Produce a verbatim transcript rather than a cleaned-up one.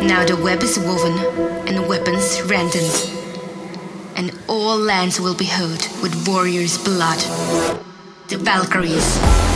Now the web is woven and weapons rendered, and all lands will be hurt with warriors' blood. The Valkyries